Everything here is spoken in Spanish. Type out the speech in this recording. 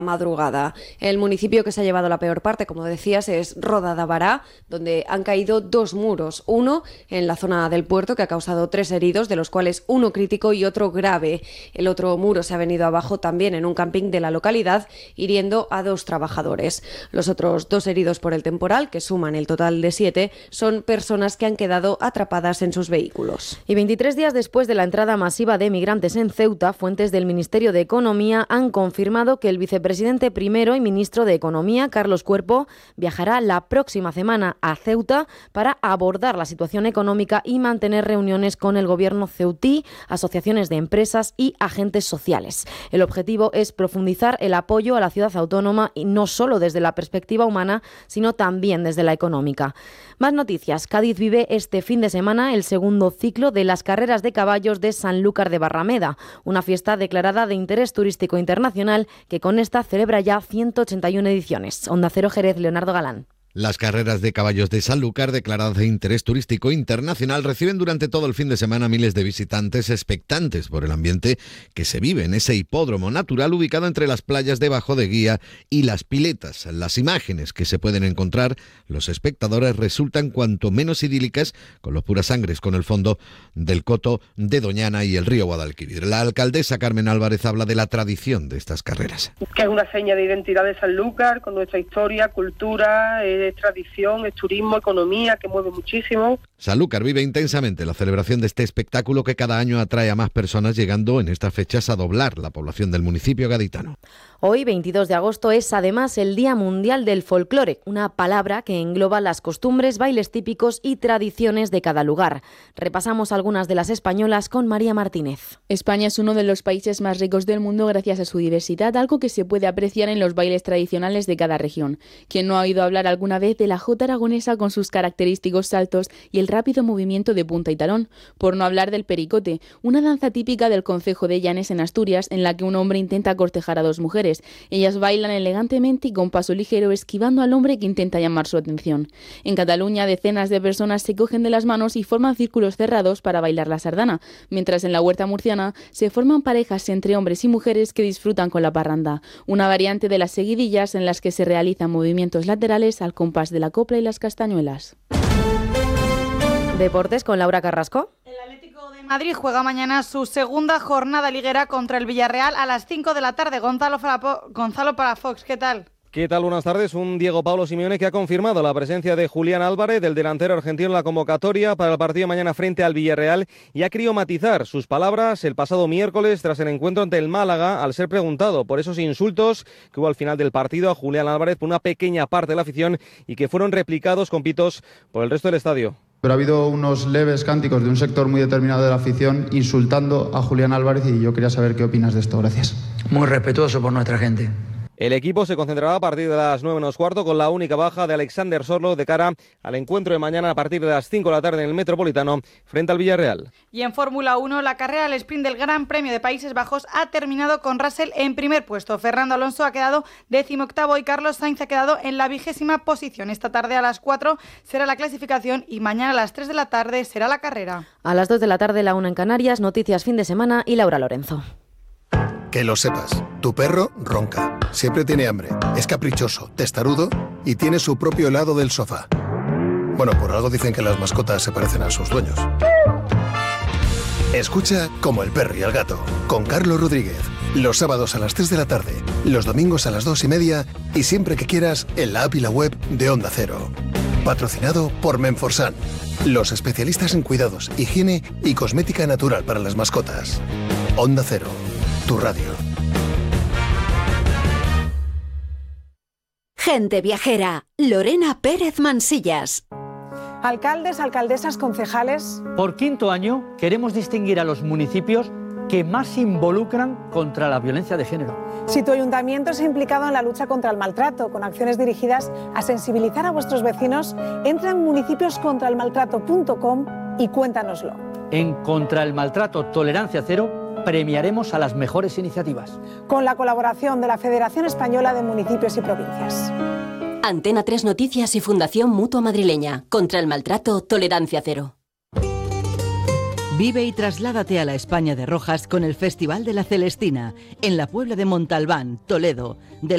madrugada. El municipio que se ha llevado la peor parte, como decías, es Roda de Bará, donde han caído 2 muros, uno en la zona del puerto que ha causado 3 heridos, de los cuales uno crítico y otro grave. El otro muro se ha venido abajo también en un camping de la localidad, hiriendo a 2 trabajadores. Los otros 2 heridos por el temporal, que suman el total de 7, son personas que han quedado atrapadas en sus vehículos. Y 23 días después de la entrada masiva de migrantes en Ceuta, fuentes del Ministerio de Economía han confirmado que el vicepresidente primero y ministro de Economía, Carlos Cuerpo, viajará la próxima semana a Ceuta para abordar la situación económica y mantener reuniones con el gobierno ceutí, asociaciones de empresas y agentes sociales. El objetivo es profundizar el apoyo a la ciudad autónoma y no solo desde la perspectiva humana, sino también desde la económica. Más noticias. Cádiz vive este fin de semana el segundo ciclo de las carreras de caballos de Sanlúcar de Barrameda, una fiesta declarada de interés turístico internacional que con esta celebra ya 181 ediciones. Onda Cero Jerez, Leonardo Galán. Las carreras de caballos de Sanlúcar, declaradas de interés turístico internacional, reciben durante todo el fin de semana miles de visitantes expectantes por el ambiente que se vive en ese hipódromo natural ubicado entre las playas de Bajo de Guía y Las Piletas. Las imágenes que se pueden encontrar los espectadores resultan cuanto menos idílicas con los Purasangres, con el fondo del Coto de Doñana y el río Guadalquivir. La alcaldesa Carmen Álvarez habla de la tradición de estas carreras. Que es una seña de identidad de Sanlúcar, con nuestra historia, cultura, es tradición, es turismo, economía, que mueve muchísimo. Sanlúcar vive intensamente la celebración de este espectáculo que cada año atrae a más personas, llegando en estas fechas a doblar la población del municipio gaditano. Hoy, 22 de agosto, es además el Día Mundial del Folclore, una palabra que engloba las costumbres, bailes típicos y tradiciones de cada lugar. Repasamos algunas de las españolas con María Martínez. España es uno de los países más ricos del mundo gracias a su diversidad, algo que se puede apreciar en los bailes tradicionales de cada región. ¿Quién no ha oído hablar alguna vez de la jota aragonesa con sus característicos saltos y el rápido movimiento de punta y talón? Por no hablar del pericote, una danza típica del concejo de Llanes en Asturias, en la que un hombre intenta cortejar a 2 mujeres. Ellas bailan elegantemente y con paso ligero, esquivando al hombre que intenta llamar su atención. En Cataluña, decenas de personas se cogen de las manos y forman círculos cerrados para bailar la sardana, mientras en la huerta murciana se forman parejas entre hombres y mujeres que disfrutan con la parranda, una variante de las seguidillas en las que se realizan movimientos laterales al compás de la copla y las castañuelas. Deportes con Laura Carrasco. El Atlético de Madrid juega mañana su segunda jornada liguera contra el Villarreal a las 5 de la tarde. Gonzalo Palafox, ¿qué tal? ¿Qué tal? Buenas tardes. Un Diego Pablo Simeone que ha confirmado la presencia de Julián Álvarez, del delantero argentino, en la convocatoria para el partido mañana frente al Villarreal, y ha querido matizar sus palabras el pasado miércoles tras el encuentro ante el Málaga, al ser preguntado por esos insultos que hubo al final del partido a Julián Álvarez por una pequeña parte de la afición y que fueron replicados con pitos por el resto del estadio. Pero ha habido unos leves cánticos de un sector muy determinado de la afición insultando a Julián Álvarez y yo quería saber qué opinas de esto. Gracias. Muy respetuoso por nuestra gente. El equipo se concentrará a partir de las 9:15 con la única baja de Alexander Sorloth de cara al encuentro de mañana a partir de las 5 de la tarde en el Metropolitano frente al Villarreal. Y en Fórmula 1, la carrera al sprint del Gran Premio de Países Bajos ha terminado con Russell en primer puesto. Fernando Alonso ha quedado 18º y Carlos Sainz ha quedado en la 20ª posición. Esta tarde a las 4 será la clasificación y mañana a las 3 de la tarde será la carrera. A las 2 de la tarde, la 1 en Canarias, noticias fin de semana y Laura Lorenzo. Que lo sepas, tu perro ronca, siempre tiene hambre, es caprichoso, testarudo y tiene su propio helado del sofá. Bueno, por algo dicen que las mascotas se parecen a sus dueños. Escucha Como el perro y el gato, con Carlos Rodríguez, los sábados a las 3 de la tarde, los domingos a las 2:30 y siempre que quieras en la app y la web de Onda Cero. Patrocinado por Menforsan, los especialistas en cuidados, higiene y cosmética natural para las mascotas. Onda Cero. Tu radio. Gente viajera, Lorena Pérez Mansillas. Alcaldes, alcaldesas, concejales. Por 5º año queremos distinguir a los municipios que más se involucran contra la violencia de género. Si tu ayuntamiento se ha implicado en la lucha contra el maltrato, con acciones dirigidas a sensibilizar a vuestros vecinos, entra en municipioscontraelmaltrato.com y cuéntanoslo. En Contra el Maltrato Tolerancia Cero premiaremos a las mejores iniciativas. Con la colaboración de la Federación Española de Municipios y Provincias. Antena 3 Noticias y Fundación Mutua Madrileña. Contra el Maltrato Tolerancia Cero. Vive y trasládate a la España de Rojas con el Festival de la Celestina, en la Puebla de Montalbán, Toledo, del